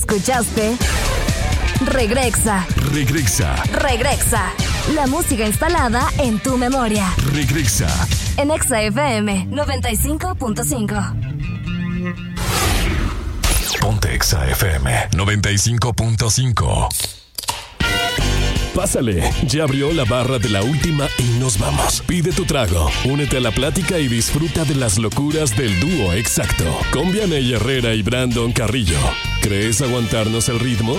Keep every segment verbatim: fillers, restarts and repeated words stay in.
Escuchaste Regrexa. Regrexa. Regrexa. La música instalada en tu memoria. Regrexa. En Exa F M noventa y cinco punto cinco. Ponte Exa F M noventa y cinco punto cinco. Pásale, ya abrió la barra de la última y nos vamos. Pide tu trago, únete a la plática y disfruta de las locuras del dúo exacto. Con Vianey Herrera y Brandon Carrillo. ¿Crees aguantarnos el ritmo?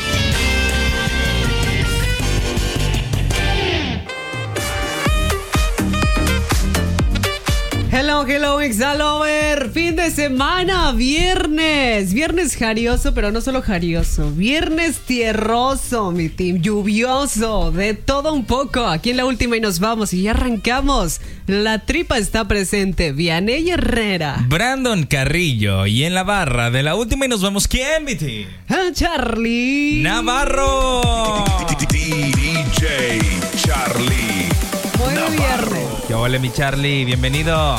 Hello, hello, Exalover. Fin de semana, viernes. Viernes jarioso, pero no solo jarioso. Viernes tierroso, mi team. Lluvioso, de todo un poco. Aquí en la última y nos vamos. Y ya arrancamos. La tripa está presente. Vianey Herrera. Brandon Carrillo. Y en la barra de la última y nos vamos. ¿Quién, mi team? Charlie Navarro. D J Charlie. Buen viernes. ¿Qué ole, mi Charlie? Bienvenido.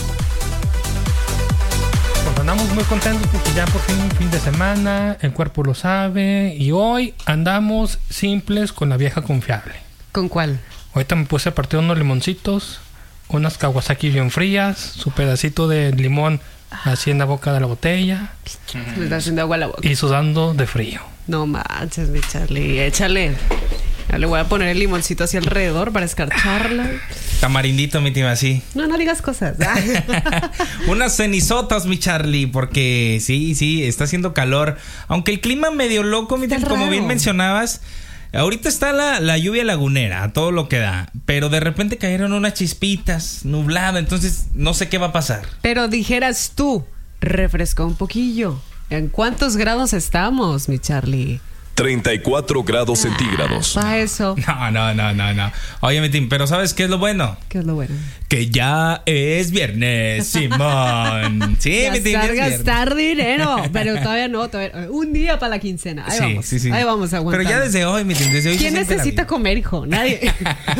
Pues andamos muy contentos porque ya por fin fin de semana, el cuerpo lo sabe. Y hoy andamos simples con la vieja confiable. ¿Con cuál? Ahorita me puse a partir unos limoncitos, unas Kawasaki bien frías, su pedacito de limón así en la boca de la botella. Me está haciendo agua a la boca. Y sudando de frío. No manches, mi Charlie. Échale. Ya le voy a poner el limoncito así alrededor para escarcharla. Tamarindito, mi team, así. No, no digas cosas. Unas cenizotas, mi Charlie, porque sí, sí, está haciendo calor. Aunque el clima medio loco, mi team, como bien mencionabas. Ahorita está la, la lluvia lagunera, a todo lo que da. Pero de repente cayeron unas chispitas, nublado. Entonces, no sé qué va a pasar. Pero dijeras tú, refrescó un poquillo. ¿En cuántos grados estamos, mi Charlie? treinta y cuatro grados centígrados. Para eso. No, no, no, no, no. Oye, mi team, pero ¿sabes qué es lo bueno? ¿Qué es lo bueno? Que ya es viernes, Simón. Sí, ya mi team, estar ya es gastar dinero. Pero todavía no, todavía. Un día para la quincena. Ahí sí, vamos. Sí, sí. Ahí vamos a aguantar. Pero ya desde hoy, mi team, desde hoy. ¿Quién necesita comer, hijo? Nadie.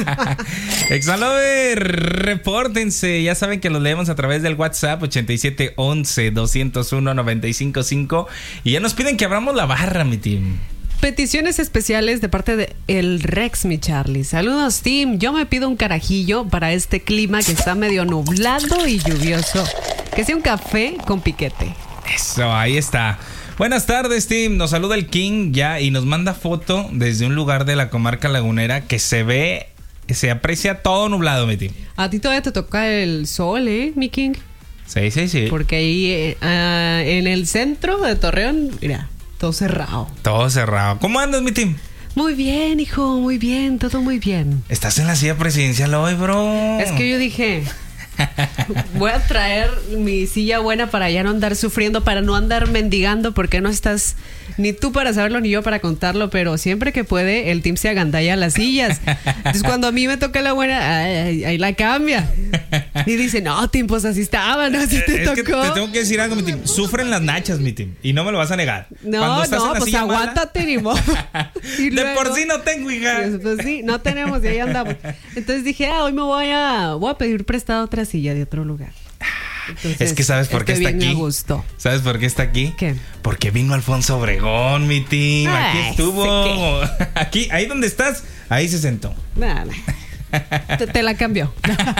Exalover, repórtense. Ya saben que los leemos a través del WhatsApp ochenta y siete once doscientos uno noventa y cinco cinco. Y ya nos piden que abramos la barra, mi team. Peticiones especiales de parte de el Rex, mi Charlie. Saludos, team. Yo me pido un carajillo para este clima que está medio nublado y lluvioso. Que sea un café con piquete. Eso, ahí está. Buenas tardes, team. Nos saluda el King ya y nos manda foto desde un lugar de la comarca lagunera que se ve, se aprecia todo nublado, mi team. A ti todavía te toca el sol, ¿eh, mi King? Sí, sí, sí. Porque ahí eh, uh, en el centro de Torreón, mira, todo cerrado. Todo cerrado. ¿Cómo andas, mi team? Muy bien, hijo, muy bien, todo muy bien. Estás en la silla presidencial hoy, bro. Es que yo dije, voy a traer mi silla buena para ya no andar sufriendo, para no andar mendigando, porque no estás ni tú para saberlo ni yo para contarlo, pero siempre que puede el team se agandalla las sillas. Entonces cuando a mí me toca la buena, ahí, ahí la cambia. Y dice, no, team, pues así estaba, no, así te es tocó. Que te tengo que decir algo, mi team. Sufren las nachas, mi team, y no me lo vas a negar. No, no, pues aguántate, ni modo. De luego, por sí no tengo, hija. Pues, pues sí, no tenemos y ahí andamos. Entonces dije, ah, hoy me voy a, voy a pedir prestado otra silla de otro lugar. Entonces, es que ¿sabes por qué está aquí? Me gustó. ¿Sabes por qué está aquí? ¿Qué? Porque vino Alfonso Obregón, mi team. Aquí Ay, estuvo. Aquí, ahí donde estás, ahí se sentó. Nah, nah. Te, te la cambió.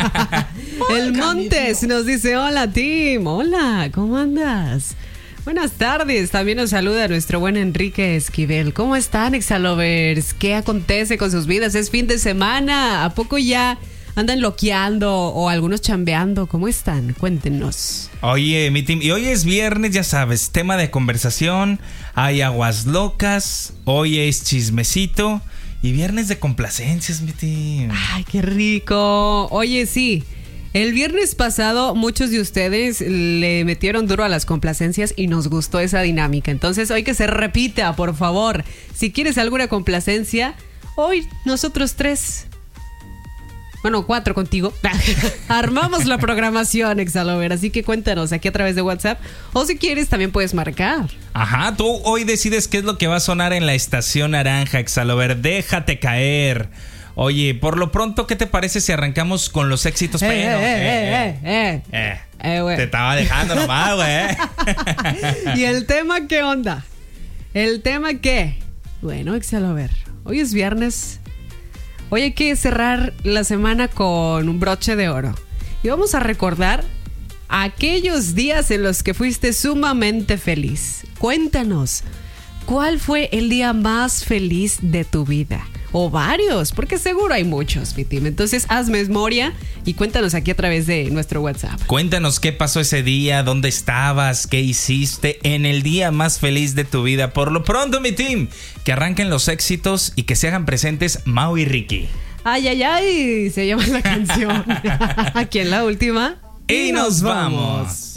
El Montes nos dice, hola, team. Hola, ¿cómo andas? Buenas tardes. También nos saluda nuestro buen Enrique Esquivel. ¿Cómo están, Exalovers? ¿Qué acontece con sus vidas? Es fin de semana. ¿A poco ya andan loqueando o algunos chambeando? ¿Cómo están? Cuéntenos. Oye, mi team, y hoy es viernes, ya sabes, tema de conversación, hay aguas locas, hoy es chismecito y viernes de complacencias, mi team. Ay, qué rico. Oye, sí, el viernes pasado muchos de ustedes le metieron duro a las complacencias y nos gustó esa dinámica. Entonces, hoy que se repita, por favor. Si quieres alguna complacencia, hoy nosotros tres... Bueno, cuatro contigo. Armamos la programación, Exalover. Así que cuéntanos aquí a través de WhatsApp. O si quieres, también puedes marcar. Ajá, tú hoy decides qué es lo que va a sonar en la estación naranja, Exalover. Déjate caer. Oye, por lo pronto, ¿qué te parece si arrancamos con los éxitos? Eh, Pero, eh, eh, eh, eh, eh, eh, güey. Te estaba dejando nomás, güey. ¿Y el tema qué onda? ¿El tema qué? Bueno, éxalo a ver. Hoy es viernes. Hoy hay que cerrar la semana con un broche de oro. Y vamos a recordar aquellos días en los que fuiste sumamente feliz. Cuéntanos, ¿cuál fue el día más feliz de tu vida? O varios, porque seguro hay muchos, mi team. Entonces, haz memoria y cuéntanos aquí a través de nuestro WhatsApp. Cuéntanos qué pasó ese día, dónde estabas, qué hiciste en el día más feliz de tu vida. Por lo pronto, mi team, que arranquen los éxitos y que se hagan presentes Mau y Ricky. Ay, ay, ay, se llama la canción. Aquí en la última. Y nos vamos.